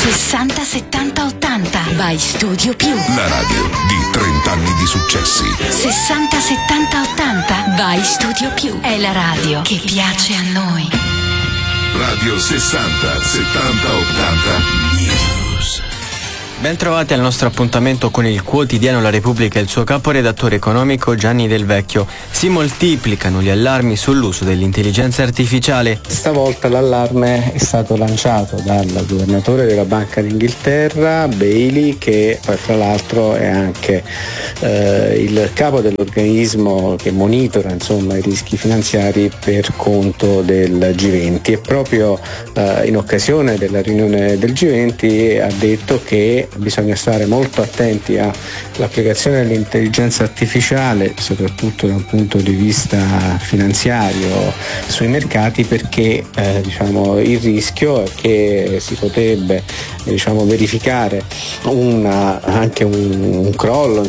60 70 80 by Studio Più. La radio di 30 anni di successi. 60 70 80 by Studio Più. È la radio che piace a noi. Radio 60 70 80 News. Ben trovati al nostro appuntamento con il quotidiano La Repubblica e il suo caporedattore economico Gianni Del Vecchio. Si moltiplicano gli allarmi sull'uso dell'intelligenza artificiale. Stavolta l'allarme è stato lanciato dal governatore della Banca d'Inghilterra, Bailey, che poi fra l'altro è anche il capo dell'organismo che monitora i rischi finanziari per conto del G20, e proprio in occasione della riunione del G20 ha detto che bisogna stare molto attenti all'applicazione dell'intelligenza artificiale, soprattutto da un punto di vista finanziario sui mercati, perché il rischio è che si potrebbe verificare anche un crollo,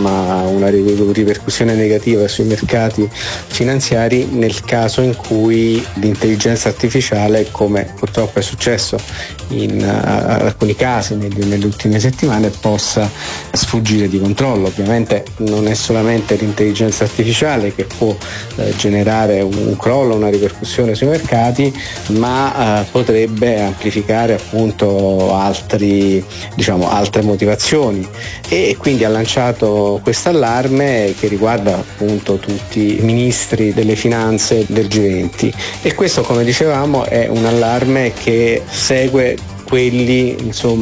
una ripercussione negativa sui mercati finanziari nel caso in cui l'intelligenza artificiale, come purtroppo è successo in alcuni casi nelle ultime settimane, possa sfuggire di controllo. Ovviamente non è solamente l'intelligenza artificiale che può generare un crollo, una ripercussione sui mercati, ma potrebbe amplificare appunto altre motivazioni, e quindi ha lanciato questo allarme che riguarda appunto tutti i ministri delle finanze del G20, e questo, come dicevamo, è un allarme che segue quelli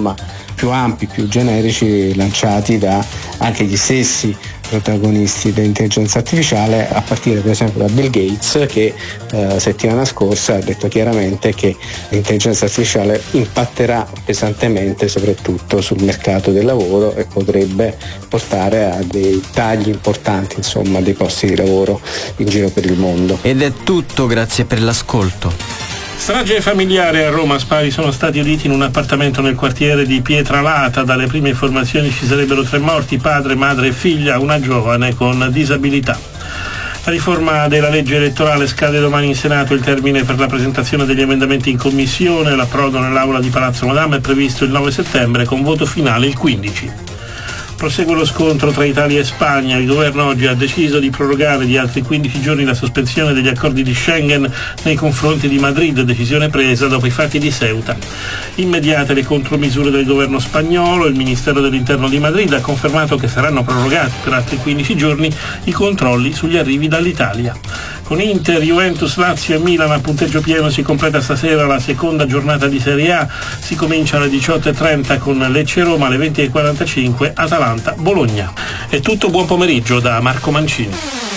più ampi, più generici, lanciati da anche gli stessi protagonisti dell'intelligenza artificiale, a partire per esempio da Bill Gates, che settimana scorsa ha detto chiaramente che l'intelligenza artificiale impatterà pesantemente soprattutto sul mercato del lavoro e potrebbe portare a dei tagli importanti dei posti di lavoro in giro per il mondo. Ed è tutto, grazie per l'ascolto. Strage familiare a Roma. Spari sono stati uditi in un appartamento nel quartiere di Pietralata. Dalle prime informazioni ci sarebbero 3 morti, padre, madre e figlia, una giovane con disabilità. La riforma della legge elettorale scade domani in Senato il termine per la presentazione degli emendamenti in commissione. L'approdo nell'aula di Palazzo Madama è previsto il 9 settembre con voto finale il 15. Prosegue lo scontro tra Italia e Spagna. Il governo oggi ha deciso di prorogare di altri 15 giorni la sospensione degli accordi di Schengen nei confronti di Madrid, decisione presa dopo i fatti di Ceuta. Immediate le contromisure del governo spagnolo. Il Ministero dell'Interno di Madrid ha confermato che saranno prorogati per altri 15 giorni i controlli sugli arrivi dall'Italia. Con Inter, Juventus, Lazio e Milan a punteggio pieno si completa stasera la seconda giornata di Serie A. Si comincia alle 18:30 con Lecce-Roma, alle 20:45 Atalanta-Bologna. È tutto, buon pomeriggio da Marco Mancini.